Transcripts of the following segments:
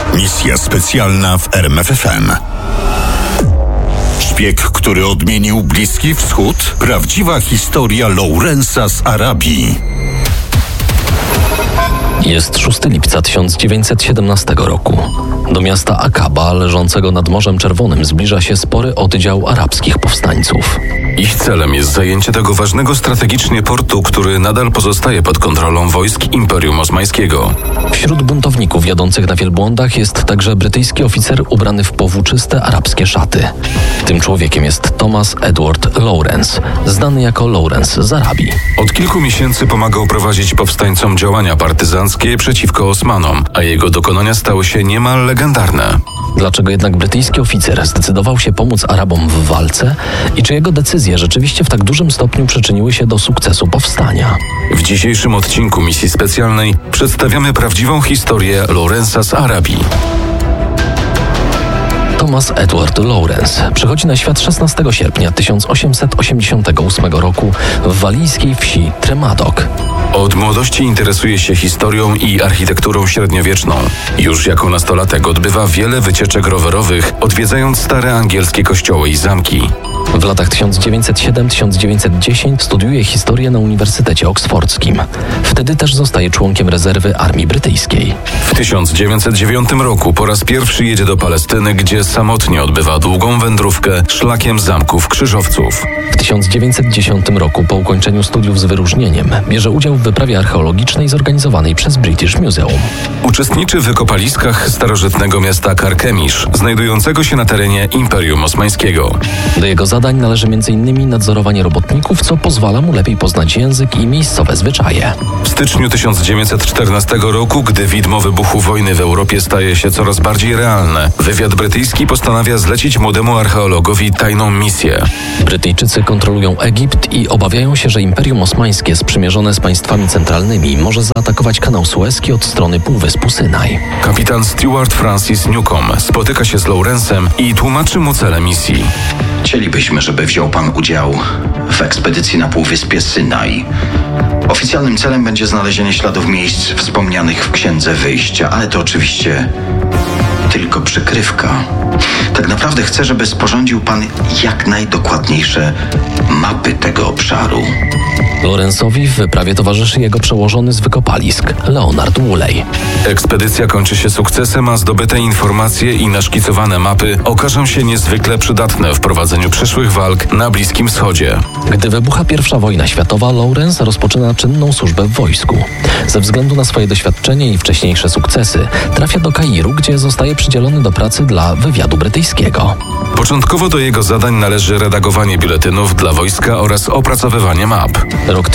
Misja specjalna w RMFFM. Szpieg, który odmienił Bliski Wschód? Prawdziwa historia Lawrence'a z Arabii. Jest 6 lipca 1917 roku. Do miasta Akaba, leżącego nad Morzem Czerwonym, zbliża się spory oddział arabskich powstańców. Ich celem jest zajęcie tego ważnego strategicznie portu, który nadal pozostaje pod kontrolą wojsk Imperium Osmańskiego. Wśród buntowników jadących na wielbłądach jest także brytyjski oficer ubrany w powłóczyste arabskie szaty. Tym człowiekiem jest Thomas Edward Lawrence, znany jako Lawrence z Arabii. Od kilku miesięcy pomagał prowadzić powstańcom działania partyzanckie przeciwko Osmanom, a jego dokonania stały się niemal legendarne. Dlaczego jednak brytyjski oficer zdecydował się pomóc Arabom w walce i czy jego decyzje rzeczywiście w tak dużym stopniu przyczyniły się do sukcesu powstania? W dzisiejszym odcinku misji specjalnej przedstawiamy prawdziwą historię Lawrence'a z Arabii. Thomas Edward Lawrence przychodzi na świat 16 sierpnia 1888 roku w walijskiej wsi Tremadoc. Od młodości interesuje się historią i architekturą średniowieczną. Już jako nastolatek odbywa wiele wycieczek rowerowych, odwiedzając stare angielskie kościoły i zamki. W latach 1907-1910 studiuje historię na Uniwersytecie Oksfordzkim. Wtedy też zostaje członkiem rezerwy Armii Brytyjskiej. W 1909 roku po raz pierwszy jedzie do Palestyny, gdzie samotnie odbywa długą wędrówkę szlakiem zamków krzyżowców. W 1910 roku po ukończeniu studiów z wyróżnieniem bierze udział w wyprawie archeologicznej zorganizowanej przez British Museum. Uczestniczy w wykopaliskach starożytnego miasta Karkemisz, znajdującego się na terenie Imperium Osmańskiego. Do jego zadań należy m.in. nadzorowanie robotników, co pozwala mu lepiej poznać język i miejscowe zwyczaje. W styczniu 1914 roku, gdy widmo wybuchu wojny w Europie staje się coraz bardziej realne, wywiad brytyjski postanawia zlecić młodemu archeologowi tajną misję. Brytyjczycy kontrolują Egipt i obawiają się, że Imperium Osmańskie sprzymierzone z państwami centralnymi może zaatakować kanał Suezki od strony Półwyspu Synaj. Kapitan Stuart Francis Newcomb spotyka się z Lawrence'em i tłumaczy mu cele misji. Chcielibyśmy, żeby wziął pan udział w ekspedycji na Półwyspie Synaj. Oficjalnym celem będzie znalezienie śladów miejsc wspomnianych w Księdze Wyjścia, ale to oczywiście tylko przykrywka. Tak naprawdę chcę, żeby sporządził pan jak najdokładniejsze mapy tego obszaru. Lawrence'owi w wyprawie towarzyszy jego przełożony z wykopalisk, Leonard Woolley. Ekspedycja kończy się sukcesem, a zdobyte informacje i naszkicowane mapy okażą się niezwykle przydatne w prowadzeniu przyszłych walk na Bliskim Wschodzie. Gdy wybucha I wojna światowa, Lawrence rozpoczyna czynną służbę w wojsku. Ze względu na swoje doświadczenie i wcześniejsze sukcesy trafia do Kairu, gdzie zostaje przydzielony do pracy dla wywiadu brytyjskiego. Początkowo do jego zadań należy redagowanie biuletynów dla wojska oraz opracowywanie map. Rok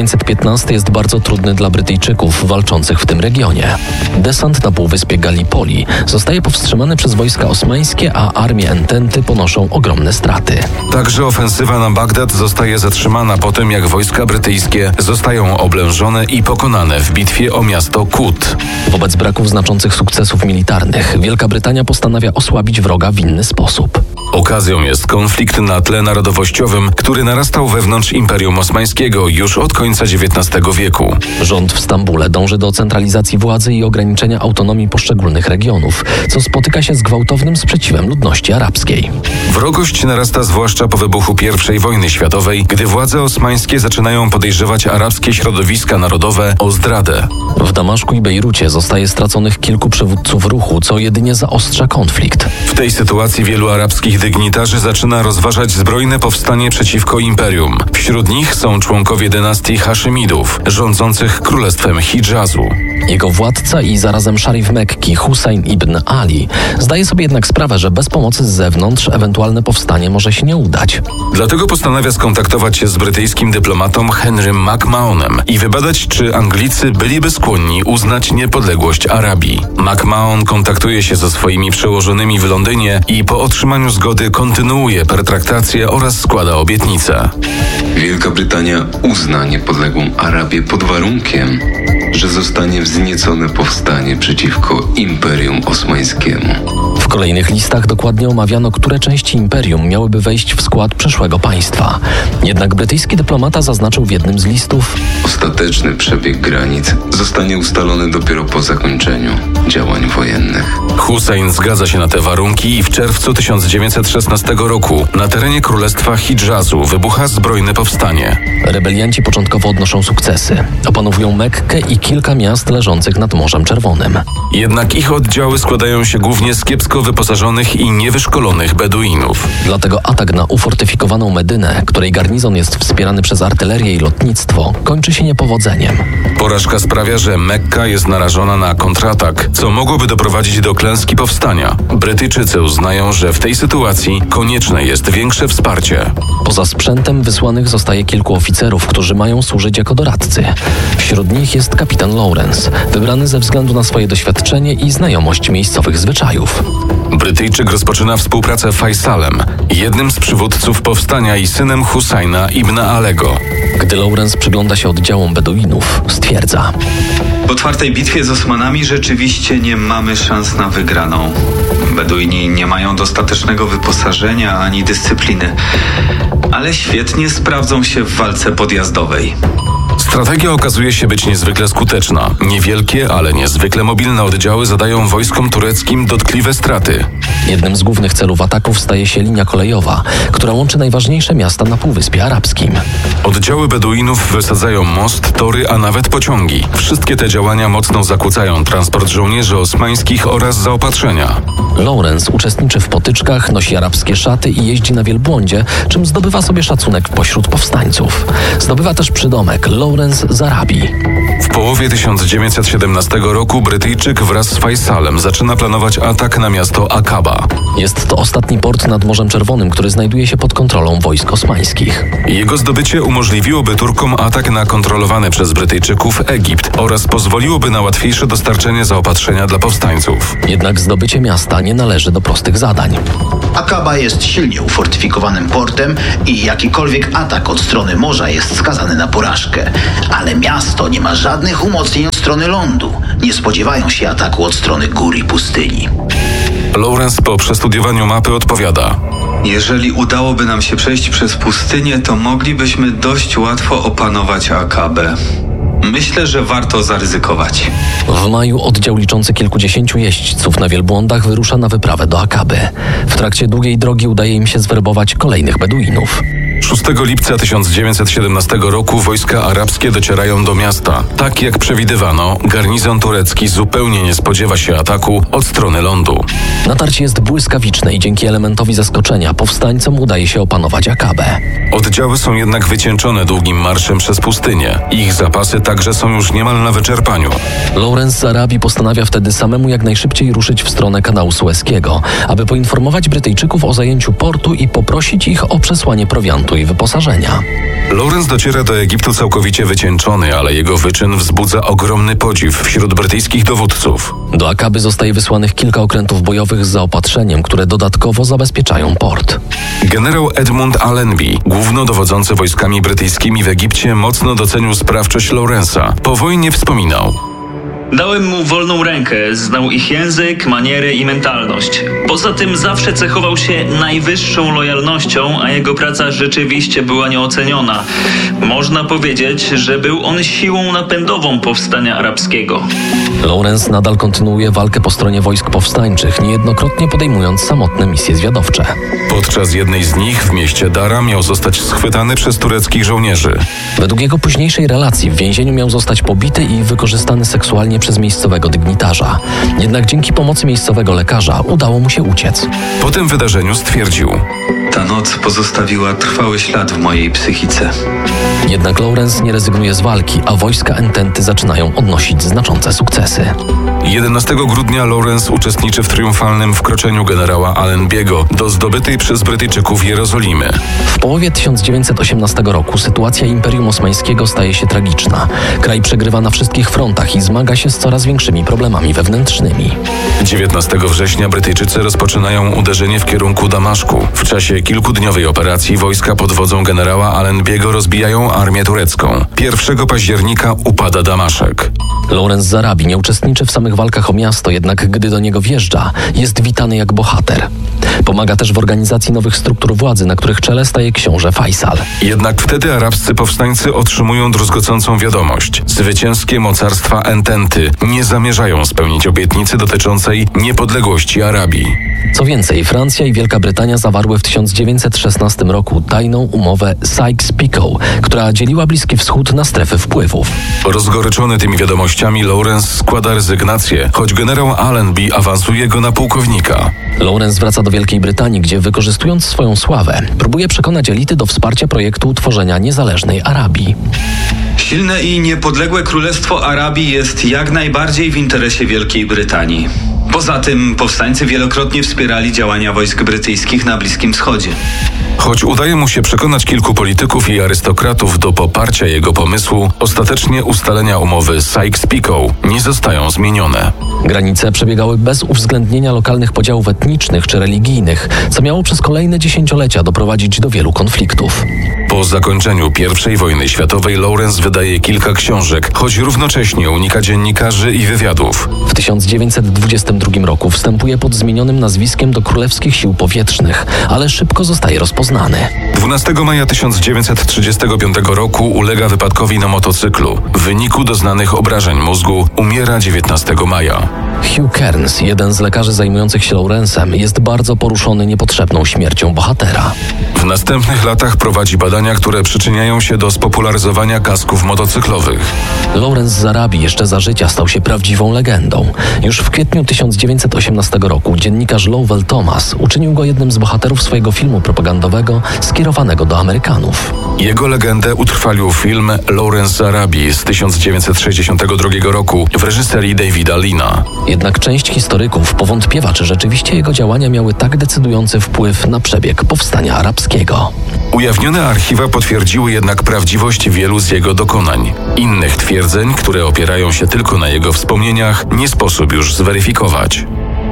1915 jest bardzo trudny dla Brytyjczyków walczących w tym regionie. Desant na półwyspie Gallipoli zostaje powstrzymany przez wojska osmańskie, a armie Ententy ponoszą ogromne straty. Także ofensywa na Bagdad zostaje zatrzymana po tym, jak wojska brytyjskie zostają oblężone i pokonane w bitwie o miasto Kut. Wobec braków znaczących sukcesów militarnych Wielka Brytania postanawia osłabić wroga w inny sposób. Okazją jest konflikt na tle narodowościowym, który narastał wewnątrz Imperium Osmańskiego już od końca XIX wieku. Rząd w Stambule dąży do centralizacji władzy i ograniczenia autonomii poszczególnych regionów, co spotyka się z gwałtownym sprzeciwem ludności arabskiej. Wrogość narasta zwłaszcza po wybuchu I wojny światowej, gdy władze osmańskie zaczynają podejrzewać arabskie środowiska narodowe o zdradę. W Damaszku i Bejrucie zostaje straconych kilku przywódców ruchu, co jedynie zaostrza konflikt. W tej sytuacji wielu arabskich dygnitarzy zaczyna rozważać zbrojne powstanie przeciwko imperium. Wśród nich są członkowie dynastii Haszymidów, rządzących królestwem Hidżazu. Jego władca i zarazem szarif Mekki, Hussein ibn Ali, zdaje sobie jednak sprawę, że bez pomocy z zewnątrz ewentualne powstanie może się nie udać. Dlatego postanawia skontaktować się z brytyjskim dyplomatą Henrym McMahonem i wybadać, czy Anglicy byliby skłonni uznać niepodległość Arabii. McMahon kontaktuje się ze swoimi przełożonymi w Londynie i po otrzymaniu zgody kontynuuje pertraktację oraz składa obietnicę. Wielka Brytania uzna niepodległą Arabię pod warunkiem, że zostanie wzniecone powstanie przeciwko Imperium Osmańskiemu. W kolejnych listach dokładnie omawiano, które części imperium miałyby wejść w skład przyszłego państwa. Jednak brytyjski dyplomata zaznaczył w jednym z listów: ostateczny przebieg granic zostanie ustalony dopiero po zakończeniu działań wojennych. Hussein zgadza się na te warunki i w czerwcu 1916 roku na terenie Królestwa Hidżazu wybucha zbrojne powstanie. Rebelianci początkowo odnoszą sukcesy. Opanowują Mekkę i kilka miast leżących nad Morzem Czerwonym. Jednak ich oddziały składają się głównie z kiepsko wyposażonych i niewyszkolonych Beduinów. Dlatego atak na ufortyfikowaną Medynę, której garnizon jest wspierany przez artylerię i lotnictwo, kończy się niepowodzeniem. Porażka sprawia, że Mekka jest narażona na kontratak, co mogłoby doprowadzić do klęski powstania. Brytyjczycy uznają, że w tej sytuacji konieczne jest większe wsparcie. Poza sprzętem wysłanych zostaje kilku oficerów, którzy mają służyć jako doradcy. Wśród nich jest kapitan Lawrence, wybrany ze względu na swoje doświadczenie i znajomość miejscowych zwyczajów. Brytyjczyk rozpoczyna współpracę Faisalem, jednym z przywódców powstania i synem Husajna ibn Alego. Gdy Lawrence przygląda się oddziałom Beduinów, stwierdza: Po otwartej bitwie z Osmanami rzeczywiście nie mamy szans na wygraną. Beduini nie mają dostatecznego wyposażenia ani dyscypliny, ale świetnie sprawdzą się w walce podjazdowej. Strategia okazuje się być niezwykle skuteczna. Niewielkie, ale niezwykle mobilne oddziały zadają wojskom tureckim dotkliwe straty. Jednym z głównych celów ataków staje się linia kolejowa, która łączy najważniejsze miasta na Półwyspie Arabskim. Oddziały Beduinów wysadzają most, tory, a nawet pociągi. Wszystkie te działania mocno zakłócają transport żołnierzy osmańskich oraz zaopatrzenia. Lawrence uczestniczy w potyczkach, nosi arabskie szaty i jeździ na wielbłądzie, czym zdobywa sobie szacunek pośród powstańców. Zdobywa też przydomek Lawrence Zarabi. W połowie 1917 roku Brytyjczyk wraz z Faisalem zaczyna planować atak na miasto Akaba. Jest to ostatni port nad Morzem Czerwonym, który znajduje się pod kontrolą wojsk osmańskich. Jego zdobycie umożliwiłoby Turkom atak na kontrolowany przez Brytyjczyków Egipt oraz pozwoliłoby na łatwiejsze dostarczenie zaopatrzenia dla powstańców. Jednak zdobycie miasta nie należy do prostych zadań. Akaba jest silnie ufortyfikowanym portem i jakikolwiek atak od strony morza jest skazany na porażkę. Ale miasto nie ma żadnych umocnień od strony lądu. Nie spodziewają się ataku od strony gór i pustyni. Lawrence po przestudiowaniu mapy odpowiada: Jeżeli udałoby nam się przejść przez pustynię, to moglibyśmy dość łatwo opanować Akabę. Myślę, że warto zaryzykować. W maju oddział liczący kilkudziesięciu jeźdźców na wielbłądach wyrusza na wyprawę do Akaby. W trakcie długiej drogi udaje im się zwerbować kolejnych Beduinów. 6 lipca 1917 roku wojska arabskie docierają do miasta. Tak jak przewidywano, garnizon turecki zupełnie nie spodziewa się ataku od strony lądu. Natarcie jest błyskawiczne i dzięki elementowi zaskoczenia powstańcom udaje się opanować Akabę. Oddziały są jednak wycieńczone długim marszem przez pustynię. Ich zapasy także są już niemal na wyczerpaniu. Lawrence Zarabi postanawia wtedy samemu jak najszybciej ruszyć w stronę kanału Sueskiego, aby poinformować Brytyjczyków o zajęciu portu i poprosić ich o przesłanie prowiantu i wyposażenia. Lawrence dociera do Egiptu całkowicie wycieńczony, ale jego wyczyn wzbudza ogromny podziw wśród brytyjskich dowódców. Do Akaby zostaje wysłanych kilka okrętów bojowych z zaopatrzeniem, które dodatkowo zabezpieczają port. Generał Edmund Allenby, głównodowodzący wojskami brytyjskimi w Egipcie, mocno docenił sprawczość Lawrence'a. Po wojnie wspominał: Dałem mu wolną rękę, znał ich język, maniery i mentalność. Poza tym zawsze cechował się najwyższą lojalnością, a jego praca rzeczywiście była nieoceniona. Można powiedzieć, że był on siłą napędową powstania arabskiego. Lawrence nadal kontynuuje walkę po stronie wojsk powstańczych, niejednokrotnie podejmując samotne misje zwiadowcze. Podczas jednej z nich w mieście Dara miał zostać schwytany przez tureckich żołnierzy. Według jego późniejszej relacji w więzieniu miał zostać pobity i wykorzystany seksualnie przez miejscowego dygnitarza. Jednak dzięki pomocy miejscowego lekarza udało mu się uciec. Po tym wydarzeniu stwierdził: Ta noc pozostawiła trwały ślad w mojej psychice. Jednak Lawrence nie rezygnuje z walki, a wojska Ententy zaczynają odnosić znaczące sukcesy. 11 grudnia Lawrence uczestniczy w triumfalnym wkroczeniu generała Allenby'ego do zdobytej przez Brytyjczyków Jerozolimy. W połowie 1918 roku sytuacja Imperium Osmańskiego staje się tragiczna. Kraj przegrywa na wszystkich frontach i zmaga się z coraz większymi problemami wewnętrznymi. 19 września Brytyjczycy rozpoczynają uderzenie w kierunku Damaszku. W czasie kilkudniowej operacji wojska pod wodzą generała Allenby'ego rozbijają armię turecką. 1 października upada Damaszek. Lawrence Zarabi nie uczestniczy w samych walkach o miasto, jednak gdy do niego wjeżdża, jest witany jak bohater. Pomaga też w organizacji nowych struktur władzy, na których czele staje książę Faisal. Jednak wtedy arabscy powstańcy otrzymują druzgocącą wiadomość. Zwycięskie mocarstwa Ententy nie zamierzają spełnić obietnicy dotyczącej niepodległości Arabii. Co więcej, Francja i Wielka Brytania zawarły w 1916 roku tajną umowę Sykes-Picot, która dzieliła Bliski Wschód na strefy wpływów. Rozgoryczony tymi wiadomościami, Lawrence składa rezygnację, choć generał Allenby awansuje go na pułkownika. Lawrence wraca do Wielkiej Brytanii, gdzie wykorzystując swoją sławę, próbuje przekonać elity do wsparcia projektu utworzenia niezależnej Arabii. Silne i niepodległe Królestwo Arabii jest jak najbardziej w interesie Wielkiej Brytanii. Poza tym powstańcy wielokrotnie wspierali działania wojsk brytyjskich na Bliskim Wschodzie. Choć udaje mu się przekonać kilku polityków i arystokratów do poparcia jego pomysłu, ostatecznie ustalenia umowy Sykes-Picot nie zostają zmienione. Granice przebiegały bez uwzględnienia lokalnych podziałów etnicznych czy religijnych, co miało przez kolejne dziesięciolecia doprowadzić do wielu konfliktów. Po zakończeniu I wojny światowej Lawrence wydaje kilka książek, choć równocześnie unika dziennikarzy i wywiadów. W 1922 roku wstępuje pod zmienionym nazwiskiem do Królewskich Sił Powietrznych, ale szybko zostaje rozpoznany. 12 maja 1935 roku ulega wypadkowi na motocyklu. W wyniku doznanych obrażeń mózgu umiera 19 maja. Hugh Kearns, jeden z lekarzy zajmujących się Lawrence'em, jest bardzo poruszony niepotrzebną śmiercią bohatera. W następnych latach prowadzi badania, które przyczyniają się do spopularyzowania kasków motocyklowych. Lawrence z Arabii jeszcze za życia stał się prawdziwą legendą. Już w kwietniu 1918 roku dziennikarz Lowell Thomas uczynił go jednym z bohaterów swojego filmu propagandowego skierowanego do Amerykanów. Jego legendę utrwalił film Lawrence z Arabii z 1962 roku w reżyserii Davida Leana. Jednak część historyków powątpiewa, czy rzeczywiście jego działania miały tak decydujący wpływ na przebieg powstania arabskiego. Ujawnione archiwa potwierdziły jednak prawdziwość wielu z jego dokonań. Innych twierdzeń, które opierają się tylko na jego wspomnieniach, nie sposób już zweryfikować.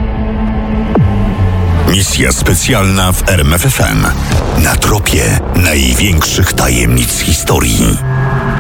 Misja specjalna w RMF FM. Na tropie największych tajemnic historii.